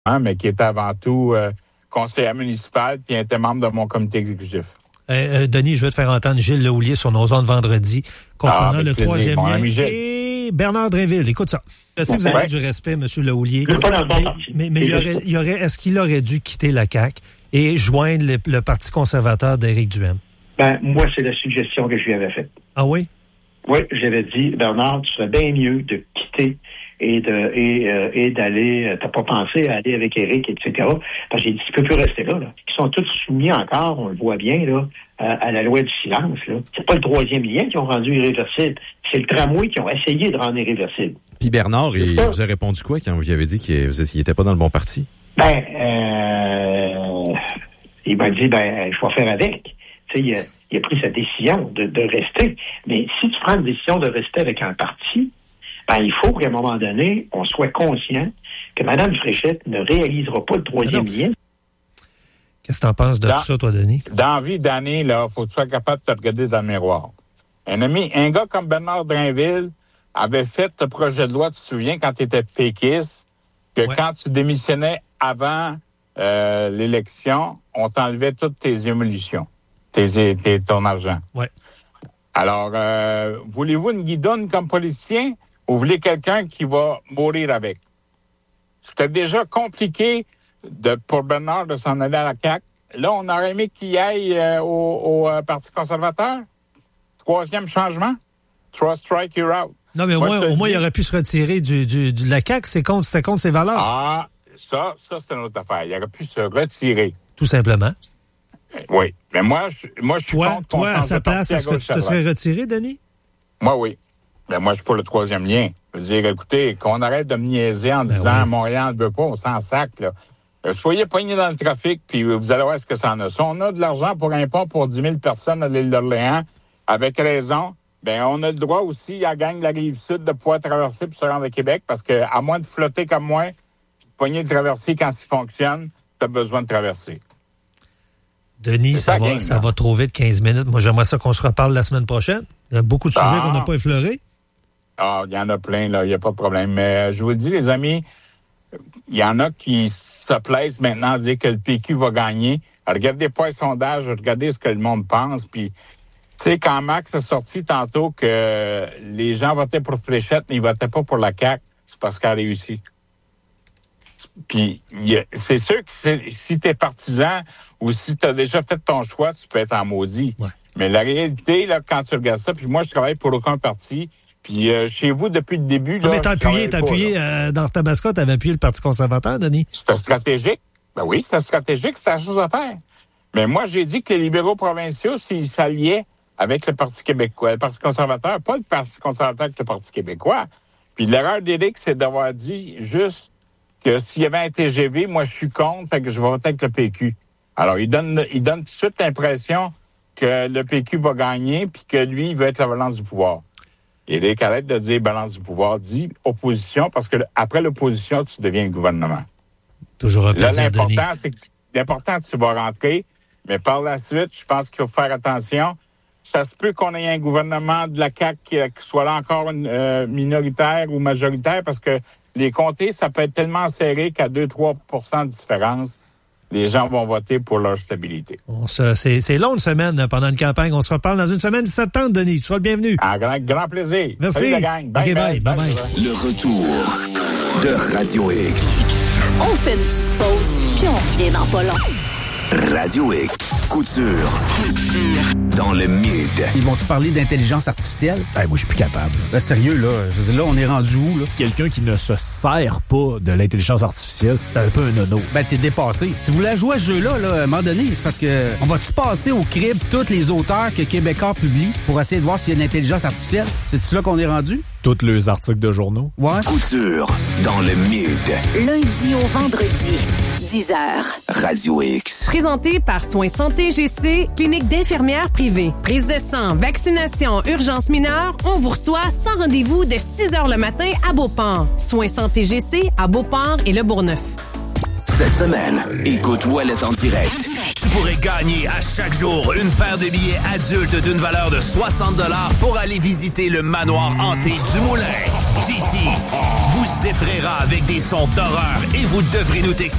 mais qui était avant tout conseiller municipal, puis était membre de mon comité exécutif. Denis, je veux te faire entendre Gilles Lehoulier sur nos ondes vendredi concernant le troisième lien. Et Bernard Drinville, écoute ça. Je sais que vous avez du respect, M. Lehoulier. Mais est-ce qu'il aurait dû quitter la CAQ et joindre le Parti conservateur d'Éric Duhem? Moi, c'est la suggestion que je lui avais faite. Ah oui? Oui, j'avais dit, Bernard, tu serais bien mieux de quitter et d'aller, t'as pas pensé à aller avec Éric, etc. Parce que j'ai dit, tu peux plus rester là. Ils sont tous soumis encore, on le voit bien, là, à la loi du silence, là. C'est pas le troisième lien qui ont rendu irréversible. C'est le tramway qui ont essayé de rendre irréversible. Puis Bernard, il vous a répondu quoi quand vous lui avez dit qu'il était pas dans le bon parti? Il m'a dit, je vais faire avec. Tu sais, il a pris sa décision de rester. Mais si tu prends une décision de rester avec un parti, il faut qu'à un moment donné, on soit conscient que Mme Fréchette ne réalisera pas le troisième lien. Qu'est-ce que tu en penses de tout ça, toi, Denis? Dans la vie d'année, il faut que tu sois capable de te regarder dans le miroir. Un gars comme Bernard Drinville avait fait le projet de loi, tu te souviens, quand tu étais péquiste, que quand tu démissionnais avant l'élection, on t'enlevait toutes tes émolutions, ton argent. Oui. Alors, voulez-vous une guidonne comme politicien ou voulez quelqu'un qui va mourir avec? C'était déjà compliqué pour Bernard de s'en aller à la CAQ. Là, on aurait aimé qu'il aille au Parti conservateur. Troisième changement. 3 strike, you're out. Non, mais au moins, il aurait pu se retirer de la CAQ. C'était contre ses valeurs. Ah, ça, c'est une autre affaire. Il aurait pu se retirer. Tout simplement. Oui. Mais moi, je suis contre. Toi, à sa place, est-ce que tu te serais retiré, Denis? Moi, oui. Mais moi, je suis pour le troisième lien. Je veux dire, écoutez, qu'on arrête de me niaiser en disant Montréal ne veut pas, on s'en sac, là. Soyez pognés dans le trafic, puis vous allez voir ce que ça en a. Si on a de l'argent pour un pont pour 10 000 personnes à l'île d'Orléans, avec raison, on a le droit aussi à gagner la Rive-Sud de pouvoir traverser pour se rendre à Québec, parce que à moins de flotter comme moi, pogner de traverser quand il fonctionne, tu as besoin de traverser. Denis, ça va trop vite, 15 minutes. Moi, j'aimerais ça qu'on se reparle la semaine prochaine. Il y a beaucoup de sujets qu'on n'a pas effleurés. Il y en a plein, là. Il n'y a pas de problème. Mais je vous le dis, les amis, il y en a qui se plaisent maintenant à dire que le PQ va gagner. Regardez pas les sondages, regardez ce que le monde pense. Puis, tu sais, quand Max a sorti tantôt que les gens votaient pour Fréchette, mais ils votaient pas pour la CAQ, c'est parce qu'elle a réussi. Puis, c'est sûr que si t'es partisan ou si t'as déjà fait ton choix, tu peux être en maudit. Ouais. Mais la réalité, là, quand tu regardes ça, puis moi, je travaille pour aucun parti. Puis chez vous, depuis le début... là, mais t'as appuyé dans ta mascotte, t'avais appuyé le Parti conservateur, Denis? C'était stratégique. Ben oui, c'était stratégique, c'est la chose à faire. Mais moi, j'ai dit que les libéraux provinciaux, s'ils s'alliaient avec le Parti québécois, le Parti conservateur, pas le Parti conservateur avec le Parti québécois. Puis l'erreur d'Éric, c'est d'avoir dit juste que s'il y avait un TGV, moi, je suis contre, fait que je vais voter avec le PQ. Alors, il donne tout de suite l'impression que le PQ va gagner puis que lui, il veut être la balance du pouvoir. Éric, arrête de dire balance du pouvoir, dis opposition, parce que après l'opposition, tu deviens le gouvernement. Toujours un plaisir, Denis. L'important, tu vas rentrer, mais par la suite, je pense qu'il faut faire attention. Ça se peut qu'on ait un gouvernement de la CAQ qui soit là encore minoritaire ou majoritaire, parce que les comtés, ça peut être tellement serré qu'à 2-3% de différence, les gens vont voter pour leur stabilité. C'est long une semaine pendant une campagne. On se reparle dans une semaine, 17 septembre, Denis. Tu seras le bienvenu. Grand plaisir. Merci. Salut la gang. Bye, bye. Le retour de Radio X. On fait une petite pause, puis on revient dans pas long. Radio X. Couture. Dans le mid. Ils vont-tu parler d'intelligence artificielle? Moi, je suis plus capable. Sérieux, là. Je veux dire, là, on est rendu où, là? Quelqu'un qui ne se sert pas de l'intelligence artificielle, c'est un peu un nono. T'es dépassé. Si vous voulez jouer à ce jeu-là, à un moment donné, c'est parce que on va-tu passer au crible tous les auteurs que Québécois publie pour essayer de voir s'il y a une intelligence artificielle? C'est-tu là qu'on est rendu? Tous les articles de journaux. Ouais. Couture dans le mid. Lundi au vendredi, 10h. Radio X. Présenté par Soins Santé GC, clinique d'infirmières privée. Prise de sang, vaccination, urgence mineure, on vous reçoit sans rendez-vous de 6h le matin à Beauport. Soins Santé GC à Beauport et Le Bourgneuf. Cette semaine, écoute Ouellet en direct. Tu pourrais gagner à chaque jour une paire de billets adultes d'une valeur de 60$ pour aller visiter le manoir hanté du Moulin. JC vous effraiera avec des sons d'horreur et vous devrez nous texter